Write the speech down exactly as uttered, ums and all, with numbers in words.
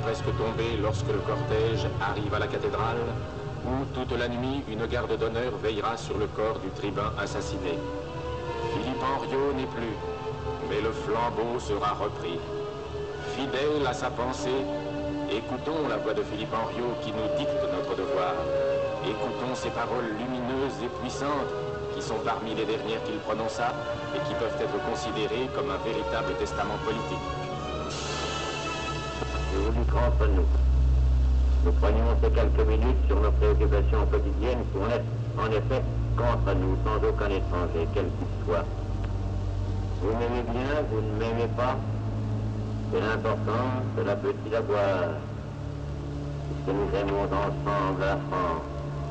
presque tombée lorsque le cortège arrive à la cathédrale, où toute la nuit une garde d'honneur veillera sur le corps du tribun assassiné. Philippe Henriot n'est plus, mais le flambeau sera repris. Fidèle à sa pensée, écoutons la voix de Philippe Henriot qui nous dicte notre devoir. Écoutons ces paroles lumineuses et puissantes qui sont parmi les dernières qu'il prononça et qui peuvent être considérées comme un véritable testament politique. J'ai voulu qu'entre nous, nous prenions ces quelques minutes sur nos préoccupations quotidiennes pour n'être en effet qu'entre nous, sans aucun étranger, quel qu'il soit. Vous m'aimez bien, vous ne m'aimez pas, c'est l'important, cela peut-il avoir, puisque nous aimons ensemble la France.